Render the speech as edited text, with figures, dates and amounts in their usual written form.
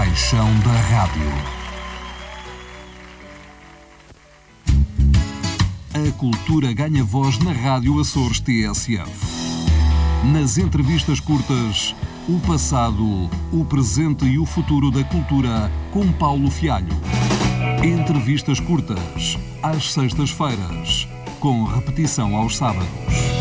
paixão da rádio. A cultura ganha voz na Rádio Açores TSF. Nas entrevistas curtas, o passado, o presente e o futuro da cultura com Paulo Fialho. Entrevistas curtas, às sextas-feiras, com repetição aos sábados.